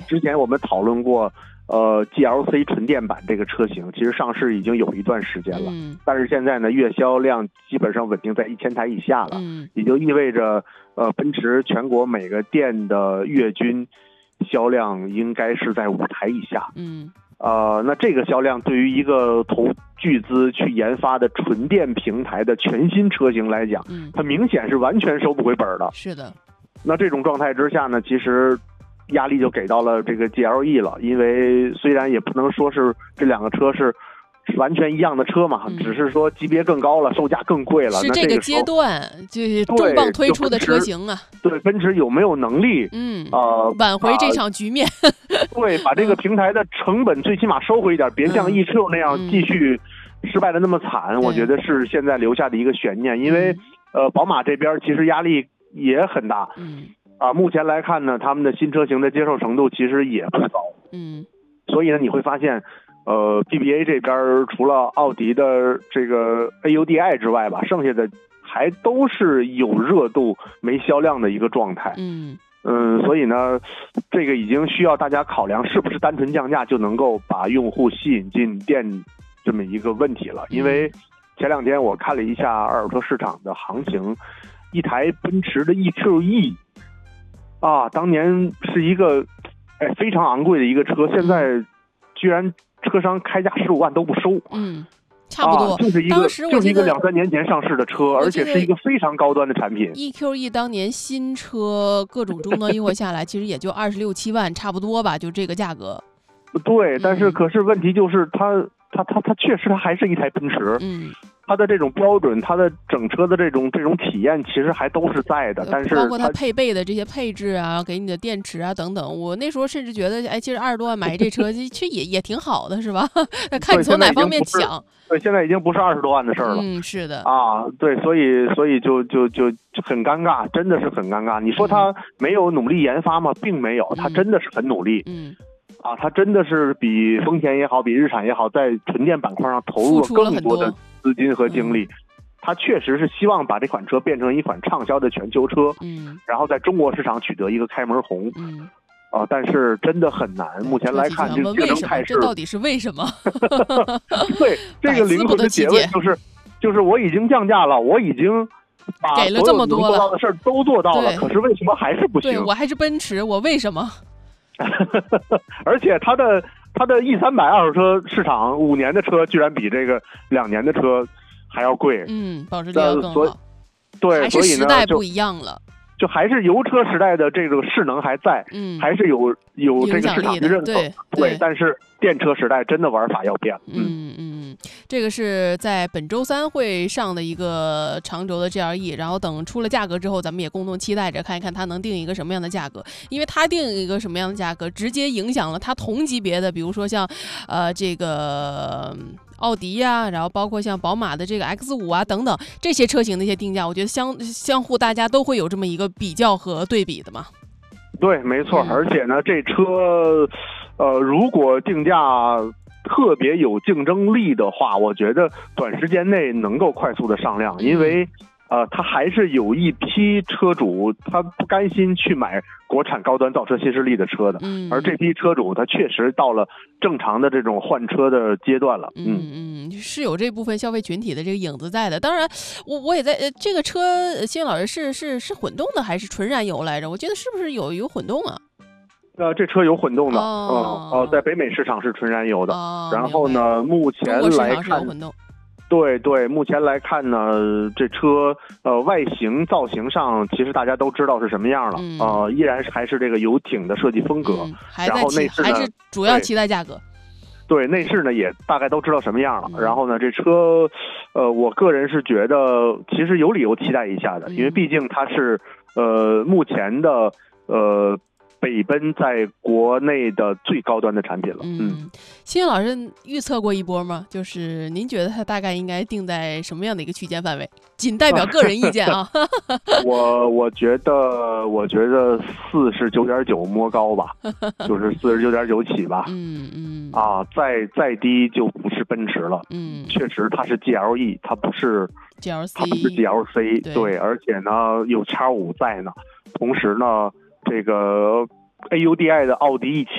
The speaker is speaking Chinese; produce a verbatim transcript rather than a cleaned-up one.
之前我们讨论过。呃 ，G L C 纯电版这个车型其实上市已经有一段时间了， 嗯、 但是现在呢，月销量基本上稳定在一千台以下了， 嗯、 也就意味着，呃，奔驰全国每个店的月均销量应该是在五台以下。 嗯， 呃，那这个销量对于一个投巨资去研发的纯电平台的全新车型来讲， 嗯， 它明显是完全收不回本的。 是的。 那这种状态之下呢，其实。压力就给到了这个 G L E 了，因为虽然也不能说是这两个车是完全一样的车嘛， 嗯、 只是说级别更高了，售价更贵了。 是这个阶段就是重磅推出的车型啊。 对，奔驰有没有能力， 嗯， 呃， 挽回这场局面？ 对，把这个平台的成本最起码收回一点，别像 E Q 那样继续失败的那么惨。 嗯、 我觉得是现在留下的一个悬念，因为、嗯、呃，宝马这边其实压力也很大。 嗯。 啊，目前来看呢，他们的新车型的接受程度其实也不高， 嗯， 所以呢，你会发现，呃 ，B B A 这边除了奥迪的这个 A U D I 之外吧，剩下的还都是有热度没销量的一个状态， 嗯嗯，所以呢，这个已经需要大家考量是不是单纯降价就能够把用户吸引进店这么一个问题了，因为前两天我看了一下二手车市场的行情，一台奔驰的 E Q E。啊，当年是一个，哎，非常昂贵的一个车，现在居然车商开价十五万都不收。 嗯，差不多。 啊、就是一个，就是一个两三年前上市的车，而且是一个非常高端的产品。 E Q E 当年新车各种终端优惠下来，其实也就二十六七万，差不多吧，就这个价格。 对，但是可是问题就是它，它，它，它确实它还是一台奔驰。 嗯。 它的这种标准，它的整车的这种这种体验，其实还都是在的。但是包括它配备的这些配置啊，给你的电池啊等等，我那时候甚至觉得，哎，其实二十多万买这车，其实也也挺好的，是吧？看你从哪方面讲。 对，现在已经不是二十多万的事儿了。 嗯，是的。 啊，对，所以所以就就就就很尴尬，真的是很尴尬。你说他没有努力研发吗？并没有，他真的是很努力。 嗯。 啊，他真的是比丰田也好，比日产也好，在纯电板块上投入了更多的资金和精力。他确实是希望把这款车变成一款畅销的全球车， 嗯， 然后在中国市场取得一个开门红， 嗯， 啊，但是真的很难。目前来看，这个竞争态势， 这到底是为什么？ 对，这个灵魂的结论就是，就是我已经降价了，我已经把给了这么多做到的事儿都做到了，可是为什么还是不行？ 对，我还是奔驰，我为什么？ 而且它的它的 E 三百二手车市场五年的车居然比这个两年的车还要贵， 嗯，保值率要更好。 对， 还是时代不一样了， 就还是油车时代的这个势能还在， 嗯， 还是有有这个市场的认可， 对对，但是电车时代真的玩法要变了， 嗯嗯，这个是在本周三会上的一个长轴的 G L E， 然后等出了价格之后，咱们也共同期待着看一看它能定一个什么样的价格，因为它定一个什么样的价格，直接影响了它同级别的，比如说像呃这个奥迪呀、啊，然后包括像宝马的这个 X 五 啊等等这些车型的一些定价，我觉得相相互大家都会有这么一个比较和对比的嘛。 对，没错，嗯、而且呢，这车，呃，如果定价特别有竞争力的话，我觉得短时间内能够快速的上量，因为呃，他还是有一批车主他不甘心去买国产高端造车新势力的车的， 嗯， 而这批车主他确实到了正常的这种换车的阶段了， 嗯嗯，是有这部分消费群体的这个影子在的。当然，我我也在呃，这个车，新老师是是是混动的还是纯燃油来着？我记得是不是有有混动啊？ 呃，这车有混动的， 哦、 嗯哦、呃，在北美市场是纯燃油的， 哦、 然后呢，目前来看，对对，目前来看呢，这车呃外形造型上，其实大家都知道是什么样了， 嗯、 呃，依然是还是这个游艇的设计风格， 嗯、 然后内饰呢， 还是主要期待价格。 对，内饰呢也大概都知道什么样了，嗯、然后呢，这车，呃，我个人是觉得其实有理由期待一下的， 嗯、 因为毕竟它是呃目前的呃。北奔在国内的最高端的产品了。 嗯，新老师预测过一波吗？就是您觉得它大概应该定在什么样的一个区间范围？仅代表个人意见啊。 我我觉得，我觉得四十九点九摸高吧，就是四十九点九起吧。 嗯嗯。 啊，再再低就不是奔驰了。 嗯， 确实它是 G L E， 它不是 G L C， 它不是 G L C， 对, 对，而且呢有 X 五在呢，同时呢。这个 A U D I 的奥迪 E 七